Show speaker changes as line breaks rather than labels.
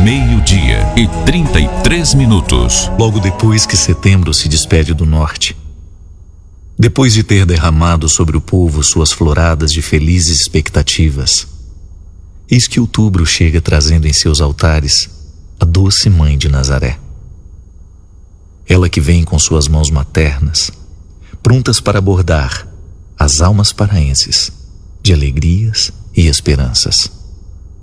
meio-dia e 33 minutos.
Logo depois que setembro se despede do norte, depois de ter derramado sobre o povo suas floradas de felizes expectativas, eis que outubro chega trazendo em seus altares a doce mãe de Nazaré. Ela que vem com suas mãos maternas, prontas para bordar as almas paraenses de alegrias e esperanças.